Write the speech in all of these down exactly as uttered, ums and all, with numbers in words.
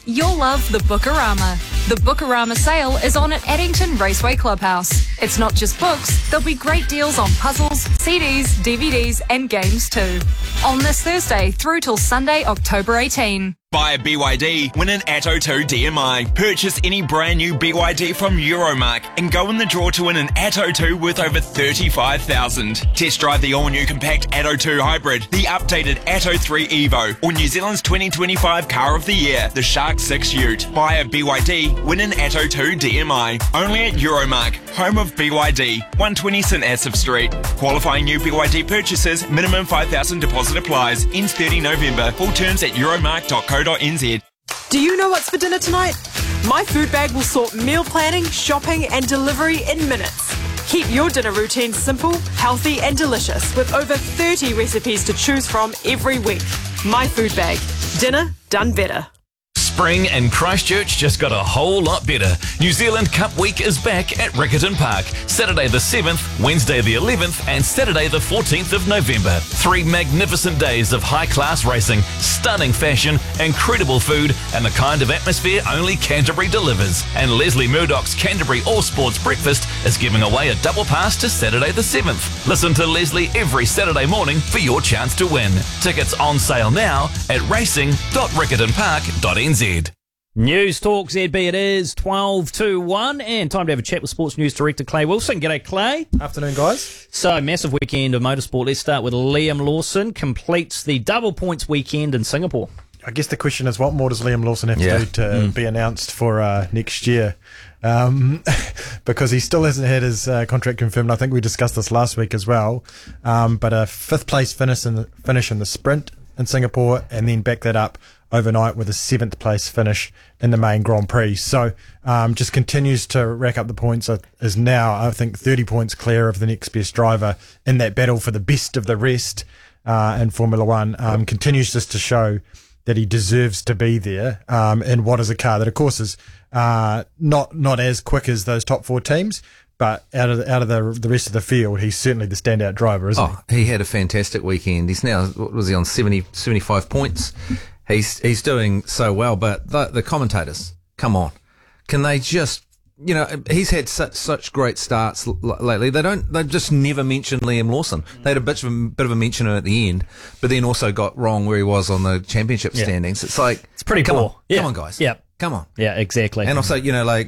You'll love the Bookarama. The Bookarama sale is on at Addington Raceway Clubhouse. It's not just books, there'll be great deals on puzzles, C Ds, D V Ds and games too. On this Thursday through till Sunday, October eighteenth. Buy a B Y D, win an Atto two D M I. Purchase any brand new B Y D from Euromark and go in the draw to win an Atto two worth over thirty-five thousand dollars. Test drive the all-new compact Atto two Hybrid, the updated Atto three Evo, or New Zealand's twenty twenty-five Car of the Year, the Shark six Ute. Buy a B Y D, win an Atto two D M I. Only at Euromark, home of B Y D, one twenty St Asaph Street. Qualifying new B Y D purchases, minimum five thousand dollars deposit applies. Ends thirty November. Full terms at euromark dot co dot n z. Do you know what's for dinner tonight? My food bag will sort meal planning, shopping and delivery in minutes. Keep your dinner routine simple, healthy and delicious with over thirty recipes to choose from every week. My food bag. Dinner done better. Spring in Christchurch just got a whole lot better. New Zealand Cup Week is back at Riccarton Park. Saturday the seventh, Wednesday the eleventh and Saturday the fourteenth of November. Three magnificent days of high-class racing, stunning fashion, incredible food and the kind of atmosphere only Canterbury delivers. And Leslie Murdoch's Canterbury All Sports Breakfast is giving away a double pass to Saturday the seventh. Listen to Leslie every Saturday morning for your chance to win. Tickets on sale now at racing dot riccarton park dot n z. News Talk Z B it is, twelve to one, and time to have a chat with Sports News Director Clay Wilson. G'day, Clay. Afternoon, guys. So, massive weekend of motorsport. Let's start with Liam Lawson. Completes the double points weekend in Singapore. I guess the question is, what more does Liam Lawson have Yeah. to do to Mm. be announced for uh, next year? Um, because he still hasn't had his uh, contract confirmed. I think we discussed this last week as well. Um, but a fifth place finish in the, finish in the sprint in Singapore, and then back that up overnight with a seventh place finish in the main Grand Prix. So um, just continues to rack up the points. Uh, is now, I think, thirty points clear of the next best driver in that battle for the best of the rest uh, in Formula One. Um, yep. Continues just to show that he deserves to be there um, in what is a car that, of course, is uh, not not as quick as those top four teams. But out of the, out of the the rest of the field, he's certainly the standout driver, isn't oh, he? He had a fantastic weekend. He's now, what was he on, seventy, seventy-five points? He's he's doing so well, but the, the commentators, come on, can they just, you know, he's had such such great starts l- lately. They don't, they just never mention Liam Lawson. They had a bit of a, bit of a mention at the end, but then also got wrong where he was on the championship Yeah. standings. It's like, It's pretty come poor. on, Yeah. come on, guys, Yeah. come on, Yeah, exactly. and also, you know, like.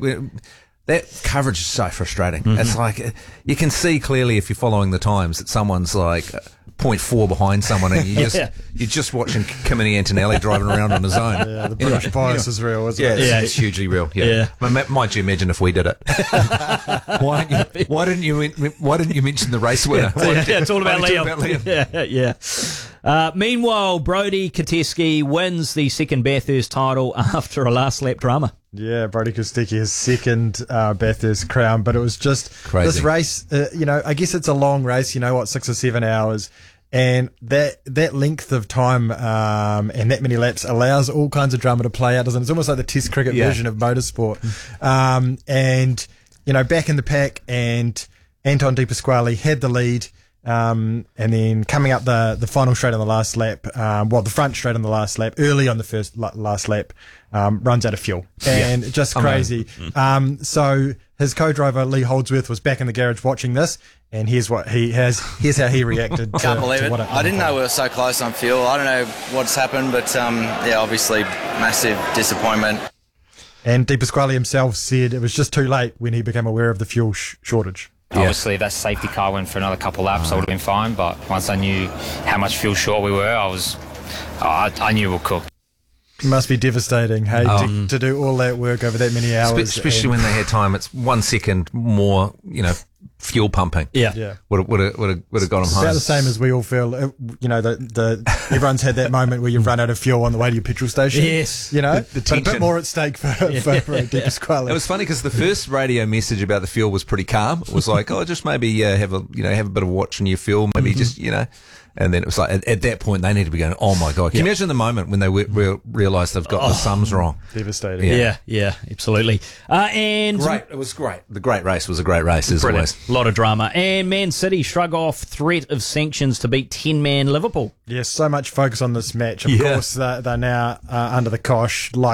That coverage is so frustrating. Mm-hmm. It's like, uh, you can see clearly if you're following the times that someone's like uh, point four behind someone, and you just Yeah. you're just watching Kimini Antonelli driving around on his own. Yeah, the British bias is real, isn't Yeah, it? it's, Yeah. it's hugely real. Yeah. Yeah. I mean, mind you, imagine if we did it. why, didn't you, why didn't you? Why didn't you mention the race winner? Why yeah, did you- it's all about why did you Liam. talk about Liam? Yeah, yeah. Uh, meanwhile, Brody Kotecki wins the second Bathurst title after a last lap drama. Yeah, Brody Kostecki, his second uh, Bathurst crown, but it was just Crazy. this race. Uh, you know, I guess it's a long race. You know what, six or seven hours, and that that length of time um, and that many laps allows all kinds of drama to play out, doesn't it? It's almost like the Test cricket Yeah. version of motorsport. Um, and you know, back in the pack, and Anton De Pasquale had the lead. Um, and then coming up the, the final straight on the last lap, um, well, the front straight on the last lap, early on the first la- last lap, um, runs out of fuel. And Yeah. just I mean, crazy. Um, so his co-driver, Lee Holdsworth, was back in the garage watching this, and here's what he has, here's how he reacted to, Can't believe to it. what I didn't know we were so close on fuel. I don't know what's happened, but um, yeah, obviously massive disappointment. And De Pasquale himself said it was just too late when he became aware of the fuel sh- shortage. Yeah. Obviously, if that safety car went for another couple laps, I would have been fine. But once I knew how much fuel short we were, I was, oh, I, I knew we'll cook. It must be devastating, hey, Oh. to, to do all that work over that many Spe- hours. Especially and- when they had time. It's one second more, you know, fuel pumping. Yeah. Yeah. Would have, would have, would have, would have got him It's home. about the same as we all feel. uh, You know, the the everyone's had that moment where you've run out of fuel on the way to your petrol station. Yes. you know, The- the but a bit tension. more at stake for for, for De Pasquale. It was funny because the first radio message about the fuel was pretty calm. It was like, oh, just maybe uh, have a you know have a bit of watch on your fuel, maybe Mm-hmm. just you know. And then it was like at, at that point they need to be going, oh my god! Can you imagine the moment when they re- re- realise they've got the sums wrong? Devastating. Yeah. Yeah, yeah, absolutely. Uh, and Great, it was great. The great race was a great race as Brilliant. always. A lot of drama. And Man City shrug off threat of sanctions to beat ten-man Liverpool. Yes, so much focus on this match. Of Yeah. course, they're, they're now uh, under the cosh, like.